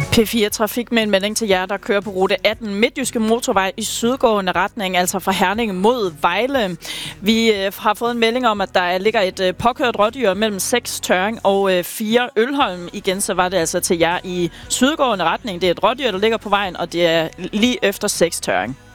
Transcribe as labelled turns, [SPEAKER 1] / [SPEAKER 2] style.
[SPEAKER 1] P4 Trafik med en melding til jer, der kører på rute 18 Midtjyske Motorvej i sydgående retning, altså fra Herning mod Vejle. Vi har fået en melding om, at der ligger et påkørt rådyr mellem 6 Tørring og 4 Ølholm. Igen så var det altså til jer i sydgående retning. Det er et rådyr, der ligger på vejen, og det er lige efter 6 Tørring.